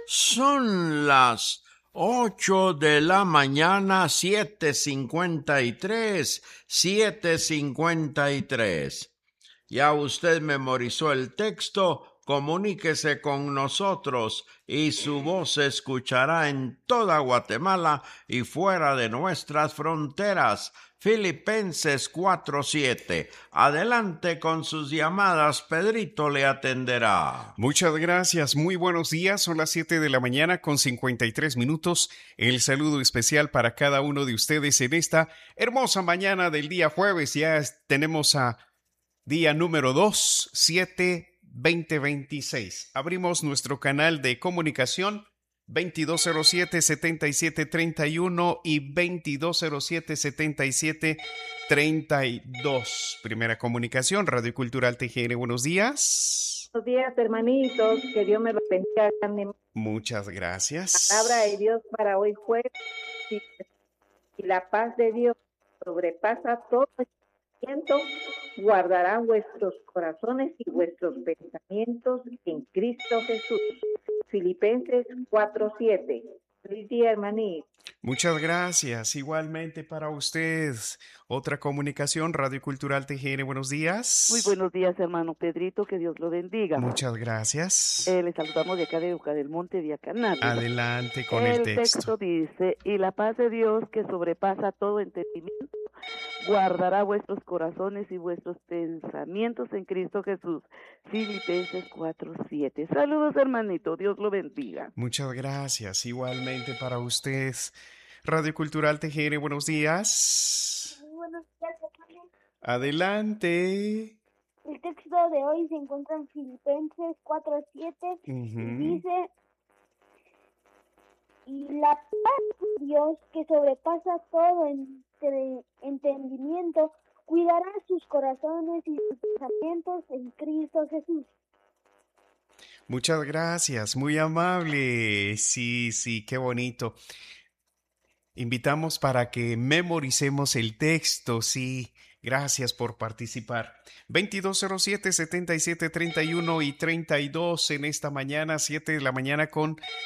Son las 8 de la mañana, 7:53. Ya usted memorizó el texto, comuníquese con nosotros y su voz se escuchará en toda Guatemala y fuera de nuestras fronteras. Filipenses 4:7. Adelante con sus llamadas, Pedrito le atenderá. Muchas gracias, muy buenos días, son las 7 de la mañana con 53 minutos. El saludo especial para cada uno de ustedes en esta hermosa mañana del día jueves. Ya tenemos a día número 2, 7-20-26. Abrimos nuestro canal de comunicación 2207-7731 y 2207-7732. Primera comunicación, Radio Cultural TGN, buenos días. Buenos días, hermanitos, que Dios me los bendiga. Muchas gracias. La palabra de Dios para hoy jueves, y la paz de Dios sobrepasa todo entendimiento, guardará vuestros corazones y vuestros pensamientos en Cristo Jesús. Filipenses 4:7. Feliz día, hermanito. Muchas gracias, igualmente para usted. Otra comunicación, Radio Cultural TGN, buenos días. Muy buenos días, hermano Pedrito, que Dios lo bendiga. Muchas gracias. Le saludamos de acá de Oca del Monte, de Acaná. Adelante con el texto. El texto dice, y la paz de Dios que sobrepasa todo entendimiento, guardará vuestros corazones y vuestros pensamientos en Cristo Jesús. Filipenses 4:7. Saludos, hermanito, Dios lo bendiga. Muchas gracias, igualmente para usted. Radio Cultural TGN, buenos días. Muy buenos días, hermano. Adelante. El texto de hoy se encuentra en Filipenses 4:7 y dice, y la paz de Dios que sobrepasa todo entendimiento, cuidará sus corazones y sus pensamientos en Cristo Jesús. Muchas gracias, muy amable. Sí, qué bonito. Invitamos para que memoricemos el texto, sí. Gracias por participar. 2207-7731 y 32 en esta mañana, 7 de la mañana con